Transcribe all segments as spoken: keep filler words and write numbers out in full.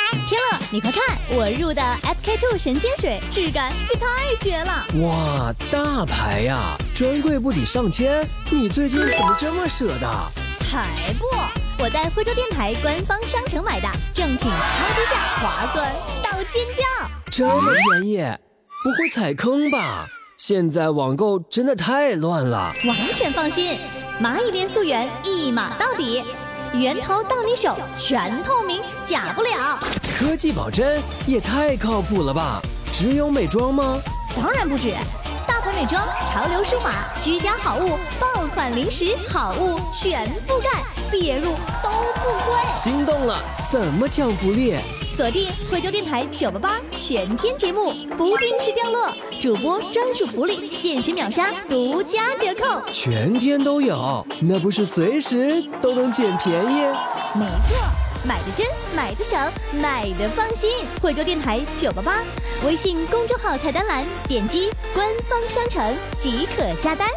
天乐，你快看，我入的 S K two 神仙水，质感也太绝了！ 哇，大牌呀，专柜不抵上千，你最近怎么这么舍得？ 才不！我在惠州电台官方商城买的，正品超低价，划算到尖叫！ 这么便宜，不会踩坑吧？现在网购真的太乱了。 完全放心，蚂蚁链溯源一码到底，源头到你手，全透明，假不了。 科技保真也太靠谱了吧？只有美妆吗？ 当然不止。大牌美妆、潮流舒华、居家好物、爆款零食好物全覆盖，别入都不亏。 心动了，怎么抢福利？ 锁定惠州电台九八八全天节目，不定时掉落，主播专属福利，限时秒杀，独家折扣， 全天都有，那不是随时都能捡便宜？ 没错，买的真，买的省，买的放心。惠州电台九八八，微信公众号菜单栏点击官方商城即可下单。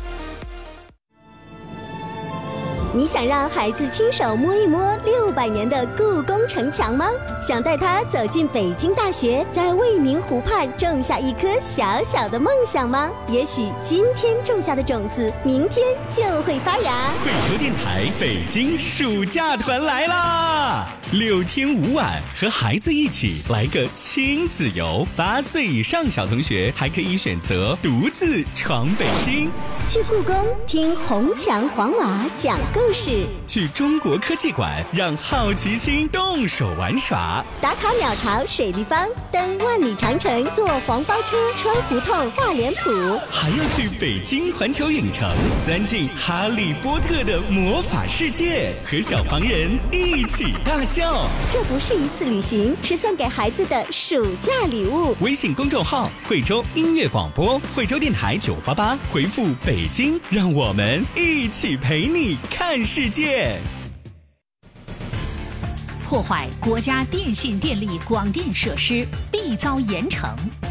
你想让孩子亲手摸一摸六百年的故宫城墙吗？想带他走进北京大学，在未名湖畔种下一颗小小的梦想吗？也许今天种下的种子，明天就会发芽。 惠州电台北京暑假团来啦！六天五晚，和孩子一起来个亲子游。八岁以上小同学还可以选择独自闯北京。 去故宫听红墙黄瓦讲故事， 去中国科技馆让好奇心动手玩耍， 打卡鸟巢水立方，登万里长城，坐黄包车穿胡同大脸谱， 还要去北京环球影城，钻进哈利波特的魔法世界，和小黄人一起大笑。 这不是一次旅行，是送给孩子的暑假礼物。 微信公众号惠州音乐广播，惠州电台九八八，回复北京，让我们一起陪你看世界。 破坏国家电信电力广电设施，必遭严惩。